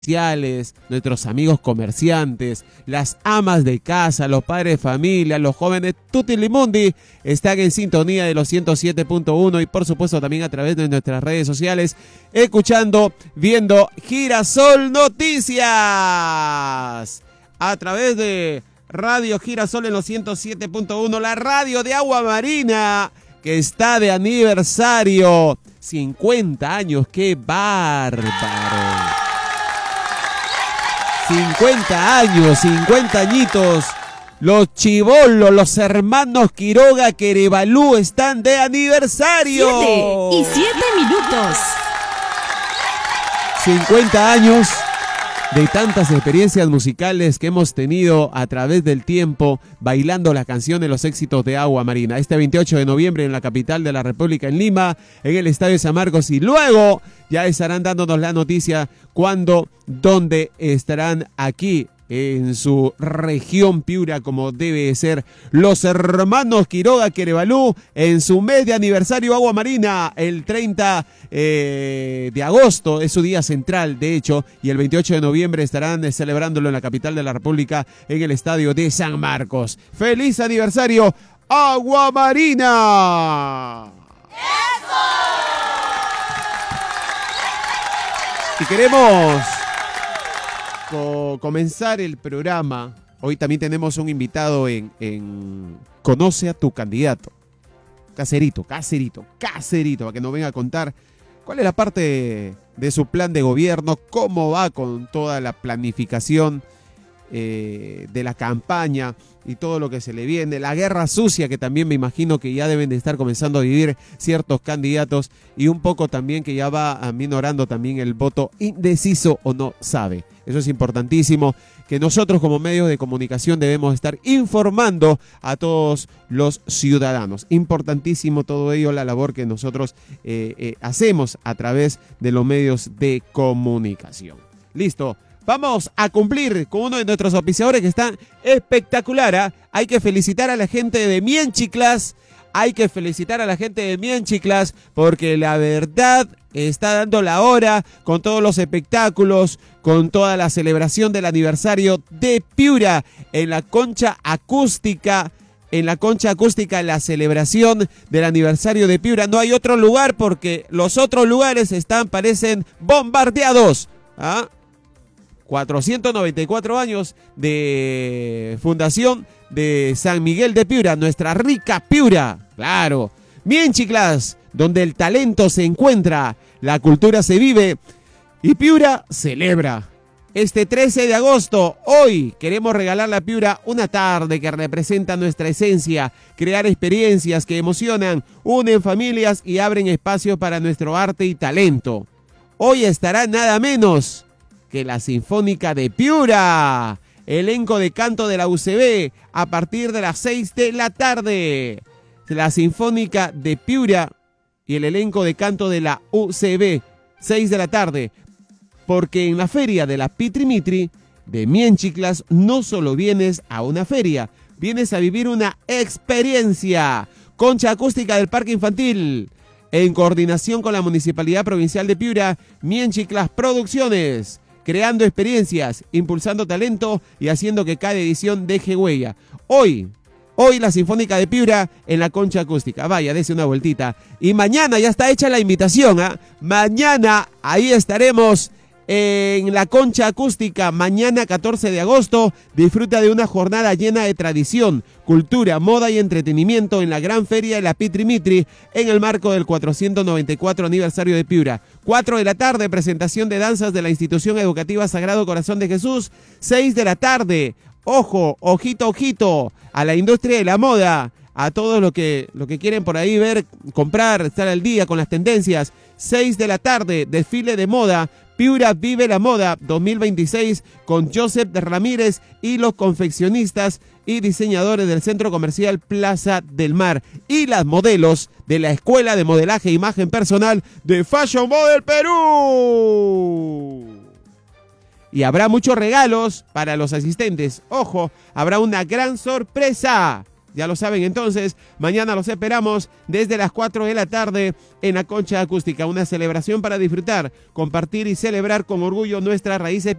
nuestros amigos comerciantes, las amas de casa, los padres de familia, los jóvenes tutti limundi están en sintonía de los 107.1 y por supuesto también a través de nuestras redes sociales, escuchando, viendo Girasol Noticias a través de Radio Girasol en los 107.1, la radio de Agua Marina que está de aniversario, 50 años, qué bárbaro. 50 años, 50 añitos. Los chibolos, los hermanos Quiroga Querevalú están de aniversario. 7:07. 50 años de tantas experiencias musicales que hemos tenido a través del tiempo, bailando las canciones, los éxitos de Agua Marina. Este 28 de noviembre en la capital de la República, en Lima, en el Estadio San Marcos, y luego ya estarán dándonos la noticia cuándo, dónde estarán aquí en su región Piura, como debe ser, los hermanos Quiroga Querevalú en su mes de aniversario Agua Marina, el 30 de agosto es su día central, de hecho, y el 28 de noviembre estarán celebrándolo en la capital de la República, en el estadio de San Marcos. ¡Feliz aniversario, Agua Marina! ¡Eso! Y queremos comenzar el programa. Hoy también tenemos un invitado en Conoce a tu candidato. Caserito, para que nos venga a contar cuál es la parte de su plan de gobierno, cómo va con toda la planificación de la campaña y todo lo que se le viene, la guerra sucia que también me imagino que ya deben de estar comenzando a vivir ciertos candidatos, y un poco también que ya va aminorando también el voto indeciso o no sabe. Eso es importantísimo, que nosotros como medios de comunicación debemos estar informando a todos los ciudadanos. Importantísimo todo ello, la labor que nosotros hacemos a través de los medios de comunicación. Listo. Vamos a cumplir con uno de nuestros auspiciadores que está espectacular, ¿eh? Hay que felicitar a la gente de Mienchiclas. Porque la verdad está dando la hora con todos los espectáculos, con toda la celebración del aniversario de Piura en la concha acústica. La celebración del aniversario de Piura. No hay otro lugar porque los otros lugares parecen bombardeados. 494 años de fundación de San Miguel de Piura, nuestra rica Piura, claro. Mienchiclas, donde el talento se encuentra, la cultura se vive y Piura celebra. Este 13 de agosto, hoy, queremos regalarle a Piura una tarde que representa nuestra esencia, crear experiencias que emocionan, unen familias y abren espacios para nuestro arte y talento. Hoy estará nada menos que la Sinfónica de Piura, elenco de canto de la UCB, a partir de las 6 de la tarde. La Sinfónica de Piura y el elenco de canto de la UCB, 6 de la tarde. Porque en la feria de la Pitrimitri de Mienchiclas no solo vienes a una feria, vienes a vivir una experiencia. Concha acústica del Parque Infantil, en coordinación con la Municipalidad Provincial de Piura, Mienchiclas Producciones. Creando experiencias, impulsando talento y haciendo que cada edición deje huella. Hoy la Sinfónica de Piura en la Concha Acústica. Vaya, dese una vueltita. Y mañana ya está hecha la invitación. Mañana ahí estaremos en la Concha Acústica. Mañana 14 de agosto. Disfruta de una jornada llena de tradición, cultura, moda y entretenimiento en la gran feria de la Pitrimitri en el marco del 494 aniversario de Piura. 4 de la tarde, presentación de danzas de la institución educativa Sagrado Corazón de Jesús. 6 de la tarde, ojo, ojito, a la industria de la moda, a todos lo que quieren por ahí ver, comprar, estar al día con las tendencias. 6 de la tarde, desfile de moda, Piura Vive la Moda 2026 con Joseph Ramírez y los confeccionistas y diseñadores del Centro Comercial Plaza del Mar y las modelos de la Escuela de Modelaje e Imagen Personal de Fashion Model Perú. Y habrá muchos regalos para los asistentes. Ojo, habrá una gran sorpresa. Ya lo saben entonces, mañana los esperamos desde las 4 de la tarde en la Concha Acústica, una celebración para disfrutar, compartir y celebrar con orgullo nuestras raíces